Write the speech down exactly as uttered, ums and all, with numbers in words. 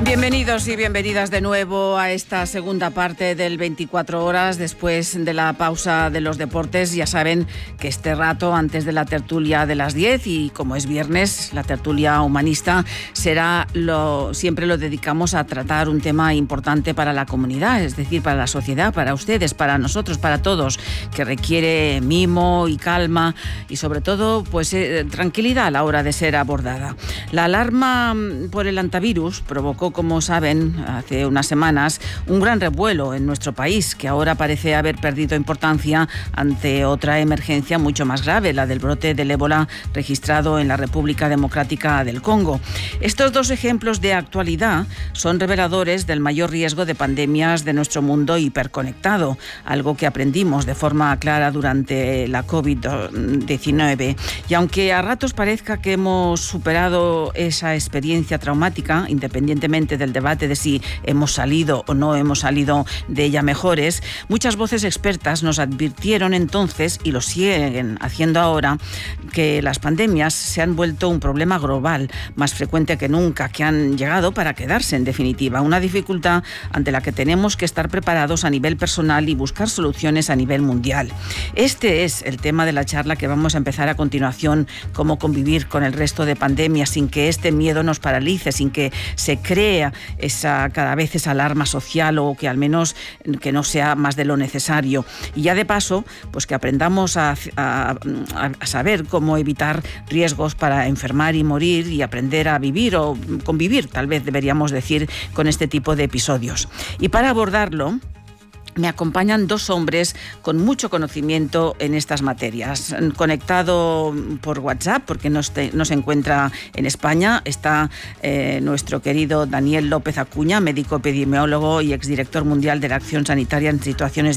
Bienvenidos y bienvenidas de nuevo a esta segunda parte del veinticuatro horas después de la pausa de los deportes. Ya saben que este rato antes de la tertulia de las diez y como es viernes, la tertulia humanista será lo siempre lo dedicamos a tratar un tema importante para la comunidad, es decir, para la sociedad, para ustedes, para nosotros, para todos, que requiere mimo y calma y sobre todo pues eh, tranquilidad a la hora de ser abordada. La alarma por el antivirus provocó, como saben, hace unas semanas, un gran revuelo en nuestro país, que ahora parece haber perdido importancia ante otra emergencia mucho más grave, la del brote del ébola registrado en la República Democrática del Congo. Estos dos ejemplos de actualidad son reveladores del mayor riesgo de pandemias de nuestro mundo hiperconectado, algo que aprendimos de forma clara durante la covid diecinueve. Y aunque a ratos parezca que hemos superado esa experiencia traumática, independientemente del debate de si hemos salido o no hemos salido de ella mejores, muchas voces expertas nos advirtieron entonces, y lo siguen haciendo ahora, que las pandemias se han vuelto un problema global, más frecuente que nunca, que han llegado para quedarse en definitiva, una dificultad ante la que tenemos que estar preparados a nivel personal y buscar soluciones a nivel mundial. Este es el tema de la charla que vamos a empezar a continuación: cómo convivir con el resto de pandemias sin que este miedo nos paralice, sin que se cree esa cada vez esa alarma social, o que al menos que no sea más de lo necesario. Y ya de paso, pues que aprendamos a, a, a saber cómo evitar riesgos para enfermar y morir, y aprender a vivir o convivir, tal vez deberíamos decir, con este tipo de episodios. Y para abordarlo, me acompañan dos hombres con mucho conocimiento en estas materias. Conectado por WhatsApp, porque no, este, no se encuentra en España, está eh, nuestro querido Daniel López Acuña, médico epidemiólogo y exdirector mundial de la Acción Sanitaria en Situaciones